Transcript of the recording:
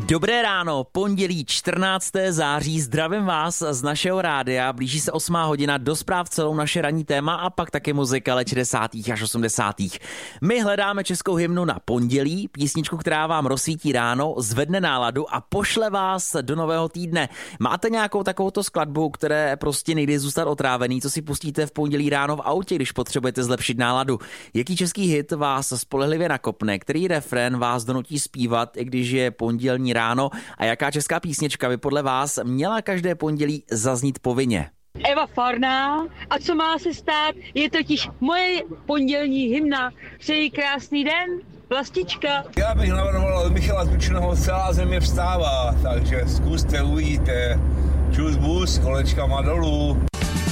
Dobré ráno, pondělí 14. září, zdravím vás z našeho rádia, blíží se 8 hodina, do zpráv celou naše ranní téma a pak taky muzika let 60. až 80. My hledáme českou hymnu na pondělí, písničku, která vám rozsvítí ráno, zvedne náladu a pošle vás do nového týdne. Máte nějakou takovouto skladbu, které prostě nejde zůstat otrávený, co si pustíte v pondělí ráno v autě, když potřebujete zlepšit náladu? Jaký český hit vás spolehlivě nakopne, který refrén vás donutí zpívat, i když je pondělní ráno, a jaká česká písnička by podle vás měla každé pondělí zaznít povinně? Eva Farná, a co má se stát, je totiž moje pondělní hymna. Přeji krásný den, Vlastička. Já bych navrhoval od Michala Tučného Celá země vstává, takže zkuste, uvidíte. Čus bus, kolečkama dolů.